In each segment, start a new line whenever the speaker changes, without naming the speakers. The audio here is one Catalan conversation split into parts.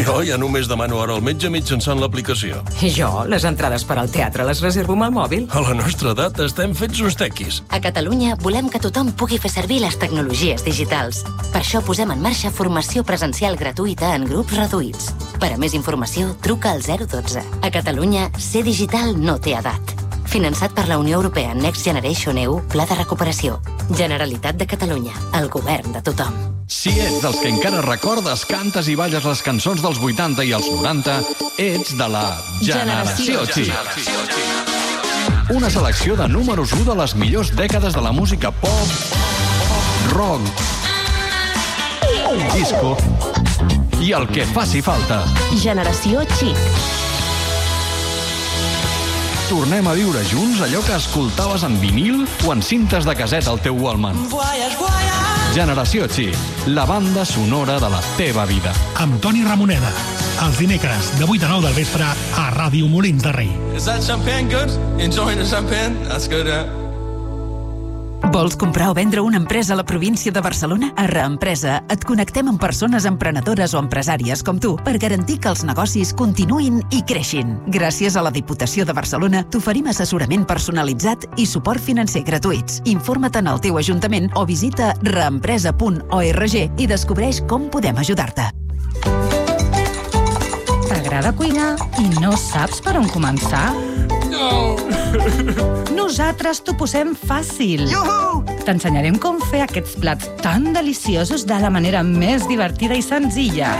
Jo ja només demano hora al metge mitjançant l'aplicació.
I jo, les entrades per al teatre les reservo amb el mòbil.
A la nostra edat estem fets uns tequis.
A Catalunya volem que tothom pugui fer servir les tecnologies digitals. Per això posem en marxa formació presencial gratuïta en grups reduïts. Per a més informació, truca al 012. A Catalunya, ser digital no té edat. Finançat per la Unió Europea Next Generation EU, Pla de Recuperació. Generalitat de Catalunya, el govern de tothom.
Si ets dels que encara recordes, cantes i balles les cançons dels 80 i els 90, ets de la Generació Xic. Una selecció de números 1 de les millors dècades de la música pop, rock, disco i el que faci falta.
Generació Xic.
Tornem a viure junts allò que escoltaves en vinil o en cintes de casset al teu Walkman. Generació Xic, la banda sonora de la teva vida.
Amb Toni Ramoneda, els dimecres de 8 a 9 del vespre a Ràdio Molins de Rei.
Is that champagne good? Enjoying the champagne? That's good,
Vols comprar o vendre una empresa a la província de Barcelona? A Reempresa et connectem amb persones emprenedores o empresàries com tu per garantir que els negocis continuïn i creixin. Gràcies a la Diputació de Barcelona t'oferim assessorament personalitzat i suport financer gratuïts. Informa't en el teu ajuntament o visita reempresa.org i descobreix com podem ajudar-te.
T'agrada cuinar i no saps per on començar? No! Nosaltres t'ho posem fàcil. T'ensenyarem com fer aquests plats tan deliciosos de la manera més divertida i senzilla.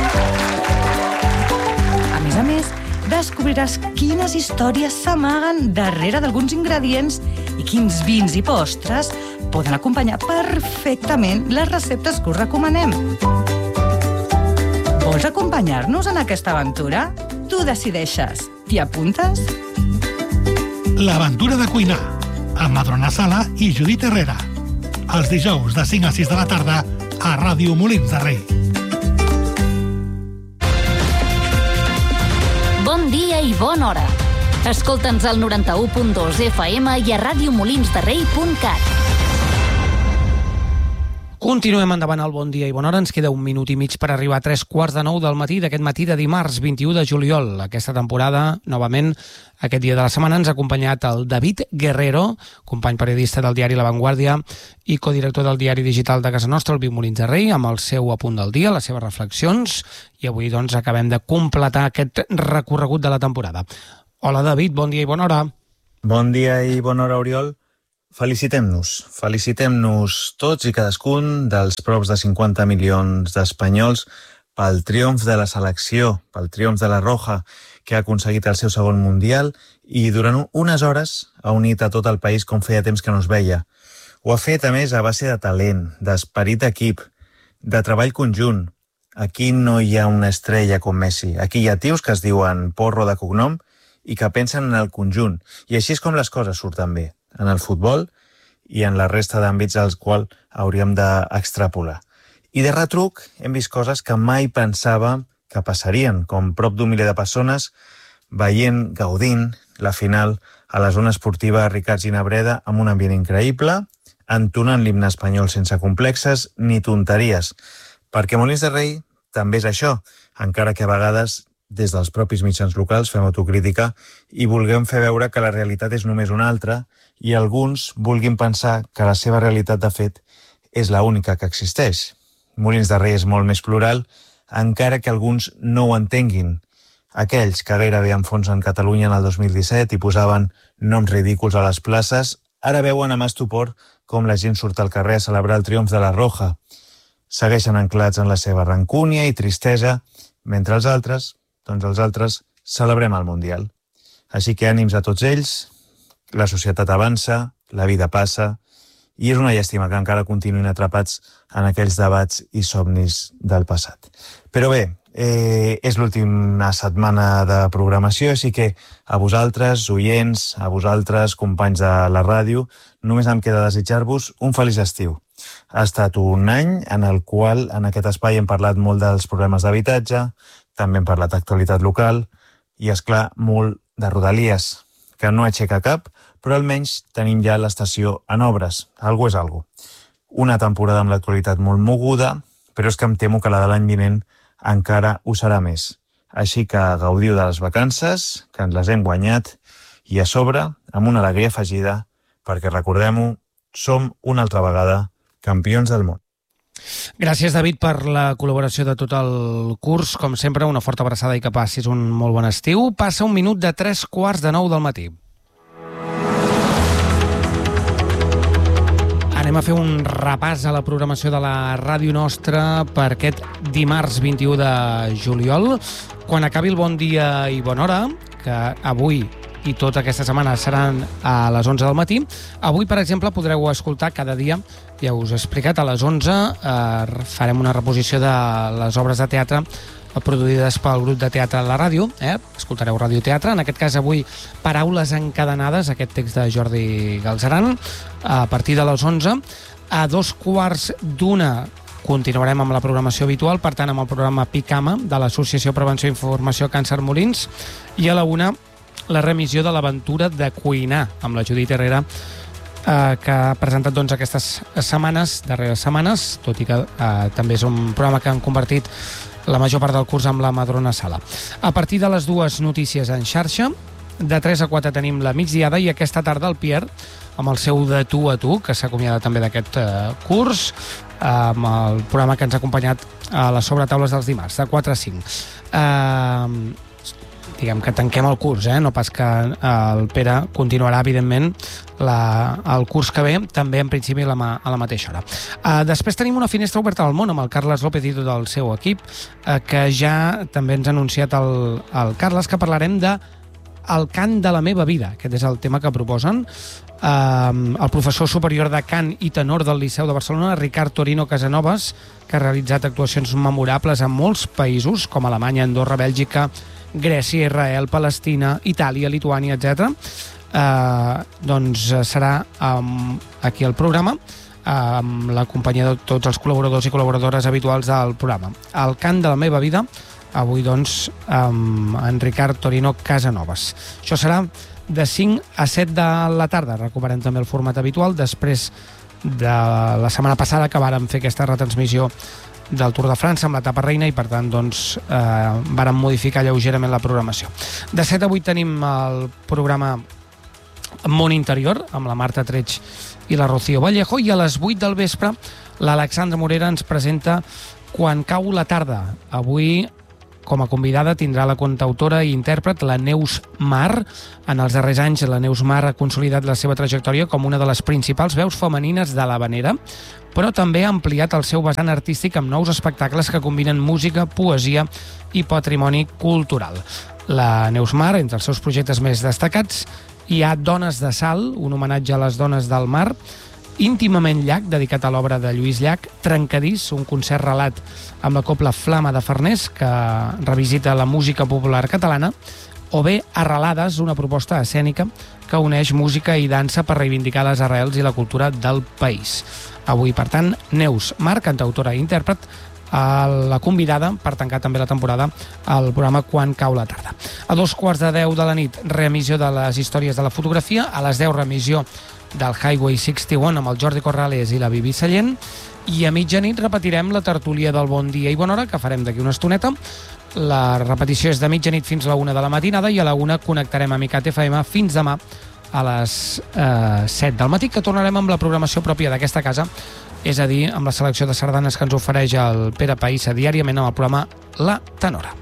A més, descobriràs quines històries s'amaguen darrere d'alguns ingredients i quins vins i postres poden acompanyar perfectament les receptes que us recomanem. Vols acompanyar-nos en aquesta aventura? Tu decideixes. T'hi apuntes?
L'aventura de cuinar, amb Madrona Sala i Judit Herrera. Els dijous de 5 a 6 de la tarda a Ràdio Molins de Rei.
Bon dia i bona hora. Escolta'ns al 91.2 FM i a radiomolinsderrei.cat.
Continuem endavant al Bon Dia i Bona Hora. Ens queda 1 minut i mig per arribar a 3:45 del matí d'aquest matí de dimarts 21 de juliol. Aquesta temporada, novament, aquest dia de la setmana ens ha acompanyat el David Guerrero, company periodista del diari La Vanguardia i codirector del diari digital de casa nostra, el Viu Molins de Rei, amb el seu apunt del dia, les seves reflexions, i avui doncs acabem de completar aquest recorregut de la temporada. Hola David, bon dia i bona hora.
Bon dia i bona hora, Oriol. Felicitem-nos tots i cadascun dels props de 50 milions d'espanyols pel triomf de la selecció, pel triomf de la Roja, que ha aconseguit el seu segon Mundial i durant unes hores ha unit a tot el país com feia temps que no es veia. Ho ha fet, a més, a base de talent, d'esperit d'equip, de treball conjunt. Aquí no hi ha una estrella com Messi. Aquí hi ha tios que es diuen Porro de cognom i que pensen en el conjunt. I així és com les coses surten bé, en el futbol i en la resta d'àmbits als quals hauríem d'extrapolar. I de retruc hem vist coses que mai pensava que passarien, com prop d'un miler de persones veient, gaudint, la final a la zona esportiva Ricard Ginabreda amb un ambient increïble, entonant l'himne espanyol sense complexes ni tonteries. Perquè Molins de Rei també és això, encara que a vegades des dels propis mitjans locals fem autocrítica i vulguem fer veure que la realitat és només una altra i alguns vulguin pensar que la seva realitat, de fet, és l'única que existeix. Molins de Rei és molt més plural, encara que alguns no ho entenguin. Aquells que gairebé enfonsen Catalunya en el 2017 i posaven noms ridículs a les places, ara veuen amb estupor com la gent surt al carrer a celebrar el triomf de la Roja. Segueixen anclats en la seva rancúnia i tristesa, mentre els altres celebrem el Mundial. Així que ànims a tots ells, la societat avança, la vida passa, i és una llàstima que encara continuïn atrapats en aquells debats i somnis del passat. Però bé, és l'última setmana de programació, així que a vosaltres, oients, a vosaltres, companys de la ràdio, només em queda desitjar-vos un feliç estiu. Ha estat un any en el qual en aquest espai hem parlat molt dels problemes d'habitatge, també hem parlat d'actualitat local i, esclar, molt de Rodalies, que no aixeca cap, però almenys tenim ja l'estació en obres. Algo és algo. Una temporada amb l'actualitat molt moguda, però és que em temo que la de l'any vinent encara ho serà més. Així que gaudiu de les vacances, que ens les hem guanyat, i a sobre, amb una alegria afegida, perquè recordem-ho, som una altra vegada campions del món.
Gràcies, David, per la col·laboració de tot el curs. Com sempre, una forta abraçada i que passis un molt bon estiu. Passa 1 minut de 8:45 del matí. Anem a fer un repàs a la programació de la ràdio nostra per aquest dimarts 21 de juliol. Quan acabi el Bon Dia i Bona Hora, que avui i tota aquesta setmana seran a les 11 del matí. Avui, per exemple, podreu escoltar cada dia, ja us he explicat, a les 11 farem una reposició de les obres de teatre produïdes pel grup de teatre de la ràdio. Escoltareu radioteatre. En aquest cas, avui, Paraules encadenades, aquest text de Jordi Galceran, a partir de les 11. A 2:15 continuarem amb la programació habitual, per tant, amb el programa Picama, de l'Associació Prevenció i Informació Càncer Molins, i a la 1 la remissió de l'aventura de cuinar amb la Judit Herrera, que ha presentat aquestes darreres setmanes, tot i que també és un programa que han convertit la major part del curs amb la Madrona Sala. A partir de les 2, notícies en xarxa. De 3 a 4 tenim la migdiada, i aquesta tarda el Pierre, amb el seu De tu a tu, que s'acomiada també d'aquest curs, amb el programa que ens ha acompanyat a les sobretaules dels dimarts, de 4 a 5. Diguem que tanquem el curs, no pas que el Pere continuarà, evidentment, el curs que ve, també en principi a la mateixa hora. Després tenim una finestra oberta al món amb el Carles López i tot el seu equip, que ja també ens ha anunciat el Carles, que parlarem de El cant de la meva vida. Aquest és el tema que proposen el professor superior de cant i tenor del Liceu de Barcelona, Ricard Torino Casanovas, que ha realitzat actuacions memorables en molts països, com Alemanya, Andorra, Bèlgica, Grècia, Israel, Palestina, Itàlia, Lituània, etc. Doncs serà aquí al programa, amb la companyia de tots els col·laboradors i col·laboradores habituals del programa. El cant de la meva vida, avui doncs amb en Ricard Torino Casanovas. Això serà de 5 a 7 de la tarda. Recuperem també el format habitual després de la setmana passada, que vàrem fer aquesta retransmissió del Tour de França amb l'etapa reina, i per tant doncs vàrem modificar lleugerament la programació. De 7 a 8 tenim el programa Món Interior amb la Marta Treig i la Rocío Vallejo, i a les 8 del vespre l'Alexandra Morera ens presenta Quan cau la tarda. Avui, com a convidada, tindrà la cantautora i intèrpret la Neus Mar. En els darrers anys, la Neus Mar ha consolidat la seva trajectòria com una de les principals veus femenines de l'havanera, però també ha ampliat el seu vessant artístic amb nous espectacles que combinen música, poesia i patrimoni cultural. La Neus Mar, entre els seus projectes més destacats, hi ha Dones de Sal, un homenatge a les dones del mar, Íntimament Llach, dedicat a l'obra de Lluís Llach, Trencadís, un concert relat amb la cobla Flama de Farners, que revisita la música popular catalana, o bé Arrelades, una proposta escènica que uneix música i dansa per reivindicar les arrels i la cultura del país. Avui, per tant, Neus Mar, cantautora i intèrpret, la convidada per tancar també la temporada al programa Quan cau la tarda. A 2:15 de la nit, reemissió de les històries de la fotografia. A les 10, reemissió del Highway 61 amb el Jordi Corrales i la Bibi Sallent, i a mitjanit repetirem la tertúlia del Bon Dia i Bona Hora, que farem d'aquí una estoneta. La repetició és de mitjanit fins a la 1 de la matinada, i a la 1 connectarem amb ICAT FM fins demà a les 7 del matí, que tornarem amb la programació pròpia d'aquesta casa, és a dir, amb la selecció de sardanes que ens ofereix el Pere Païssa diàriament amb el programa La Tenora.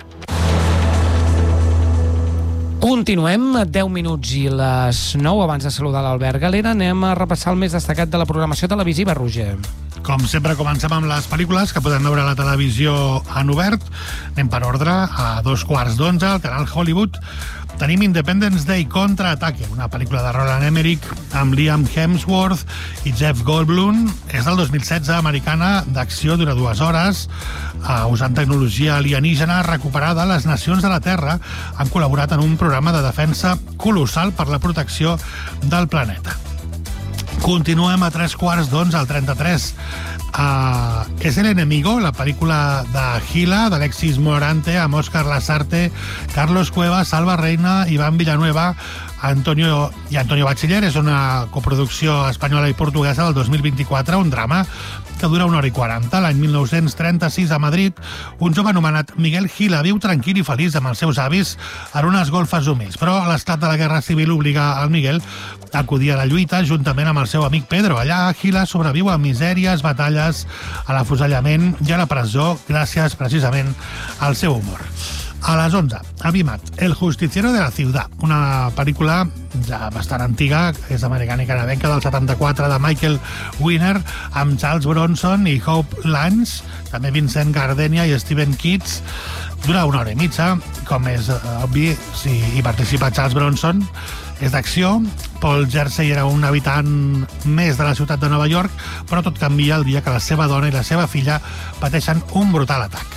Continuem, 10 minuts i les 9. Abans de saludar l'Albert Galera, anem a repassar el més destacat de la programació televisiva, Roger.
Com sempre, comencem amb les pel·lícules que podem veure a la televisió en obert. Anem per ordre. A 2:15, al canal Hollywood, tenim Independence Day Contraataque, una pel·lícula de Roland Emmerich amb Liam Hemsworth i Jeff Goldblum. És del 2016, americana, d'acció, dura 2 hores. Usant tecnologia alienígena recuperada, les nacions de la Terra han col·laborat en un programa de defensa colossal per la protecció del planeta. Continuem a 3:15, al 33. És El enemigo, la pel·lícula de Gila, d'Alexis Morante, amb Òscar Lasarte, Carlos Cuevas, Salva Reina, Iván Villanueva, Antonio Bachiller. És una coproducció espanyola i portuguesa del 2024, un drama que dura 1 hora i 40. L'any 1936, a Madrid, un jove anomenat Miguel Gila viu tranquil i feliç amb els seus avis en unes golfes humils. Però l'esclat de la Guerra Civil obliga al Miguel a acudir a la lluita juntament amb el seu amic Pedro. Allà, Gila sobreviu a misèries, batalles, a l'afusellament i a la presó gràcies, precisament, al seu humor. A les 11, a Vimat, El justiciero de la ciudad, una pel·lícula ja bastant antiga, és americana i canadenca, del 74, de Michael Winner, amb Charles Bronson i Hope Lange, també Vincent Gardenia i Steven Keats. Dura 1 hora i mitja, com és obvi, si hi participa Charles Bronson. És d'acció. Paul Jersey era un habitant més de la ciutat de Nova York, però tot canvia el dia que la seva dona i la seva filla pateixen un brutal atac.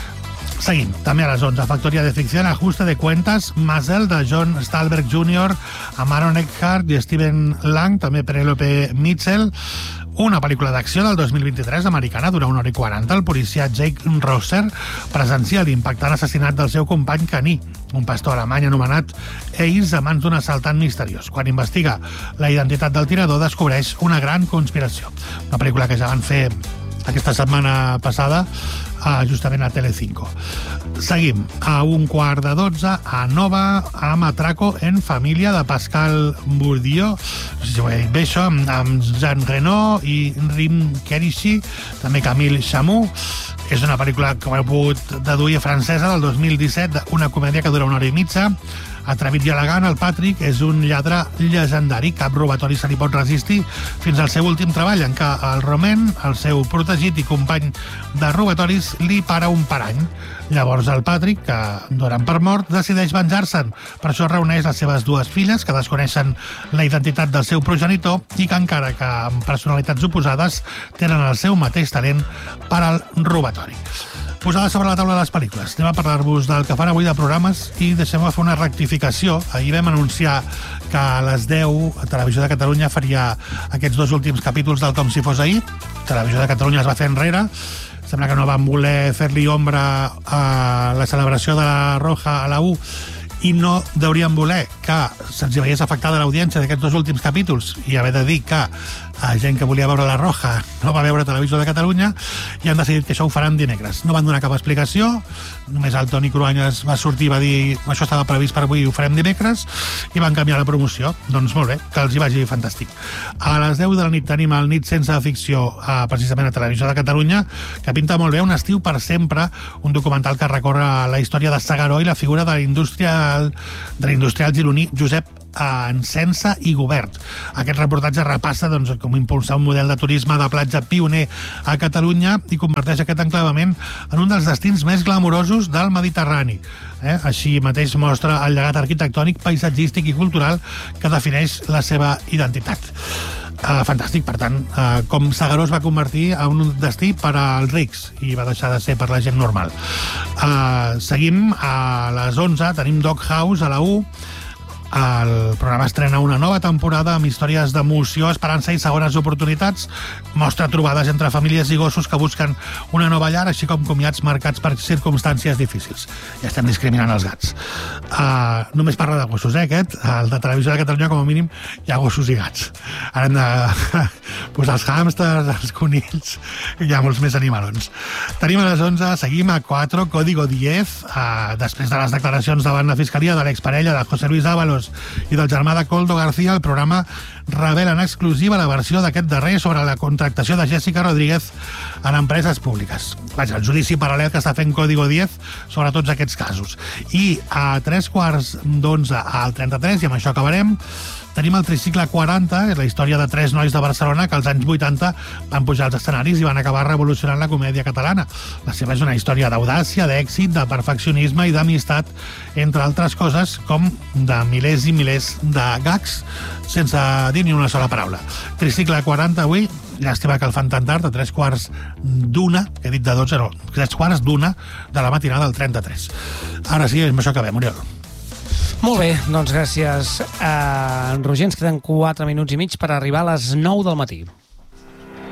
Seguim, també a les 11, Factoria de ficció, Ajuste de cuentas, Mazel, de John Stallberg Jr., amb Aaron Eckhart i Steven Lang, també Penelope Mitchell. Una pel·lícula d'acció del 2023 americana, dura 1 hora i 40. El policia Jake Rosser presencia l'impactant assassinat del seu company caní, un pastor alemany anomenat Ace, a mans d'un assaltant misteriós. Quan investiga la identitat del tirador, descobreix una gran conspiració. Una pel·lícula que ja van fer aquesta setmana passada, justament a Telecinco. Seguim, a 11:15, a Nova, amb Atraco en família, de Pascal Bourdieu, no sé si ho he dit bé això, amb Jean Reno i Rim Kerishi, també Camille Chamou. És una pel·lícula, com heu pogut deduir, francesa, del 2017, una comèdia que dura 1 hora i mitja. Atrevit i elegant, el Patrick és un lladre llegendari. Cap robatori se li pot resistir fins al seu últim treball, en què el Romain, el seu protegit i company de robatoris, li para un parany. Llavors el Patrick, que donen per mort, decideix venjar-se'n. Per això reuneix les seves 2 filles, que desconeixen la identitat del seu progenitor i que, encara que amb personalitats oposades, tenen el seu mateix talent per al robatori. Posada sobre la taula de les pel·lícules. Anem a parlar-vos del que fan avui de programes i deixem-me fer una rectificació. Ahir vam anunciar que a les 10 a Televisió de Catalunya faria aquests 2 últims capítols del Com si fos ahir. Televisió de Catalunya es va fer enrere. Sembla que no van voler fer-li ombra a la celebració de la Roja a la U i no deurien voler que se'ls veiés afectada l'audiència d'aquests 2 últims capítols i haver de dir que gent que volia veure la Roja no va veure Televisió de Catalunya i han decidit que això ho faran dimecres. No van donar cap explicació, només el Toni Cruanyes va sortir i va dir això estava previst per avui i ho farem dimecres i van canviar la promoció. Doncs molt bé, que els hi vagi fantàstic. A les 10 de la nit tenim el Nit sense ficció precisament a Televisió de Catalunya, que pinta molt bé, Un estiu per sempre, un documental que recorre la història de S'Garó i la figura de l'industrial gironí Josep Encensa i Gubert. Aquest reportatge repassa com impulsar un model de turisme de platja pioner a Catalunya i converteix aquest enclavament en un dels destins més glamurosos del Mediterrani. Així mateix mostra el llegat arquitectònic, paisatgístic i cultural que defineix la seva identitat. Fantàstic, per tant, com S'Garó es va convertir en un destí per als rics i va deixar de ser per la gent normal. Seguim, a les 11 tenim Dog House a la U. El programa estrena una nova temporada amb històries d'emoció, esperança i segones oportunitats. Mostra trobades entre famílies i gossos que busquen una nova llar, així com comiats marcats per circumstàncies difícils. Ja estem discriminant els gats. Només parla de gossos, aquest. El de Televisió de Catalunya, com a mínim, hi ha gossos i gats. Ara hem de posar els hàmsters, els conills, i hi ha molts més animalons. Tenim a les 11, seguim a 4, Código 10. Després de les declaracions davant la Fiscalia de l'exparella de José Luis Ábalos i del germà de Koldo García, el programa revela en exclusiva la versió d'aquest darrer sobre la contractació de Jessica Rodríguez en empreses públiques. Vaja, el judici paral·lel que està fent Código 10 sobre tots aquests casos. I a 3:15 al 33, i amb això acabarem, tenim el Tricicle 40, és la història de 3 nois de Barcelona que als anys 80 van pujar als escenaris i van acabar revolucionant la comèdia catalana. La seva és una història d'audàcia, d'èxit, de perfeccionisme i d'amistat, entre altres coses, com de milers i milers de gags sense dir ni una sola paraula. Tricicle 40 avui, llàstima que el fan tan tard, a 3:15, que he dit de 12, no, 3:15 de la matinada del 33. Ara sí, amb això acabem, Oriol.
Molt bé, doncs gràcies. Roger, ens queden 4 minuts i mig per arribar a les 9 del matí.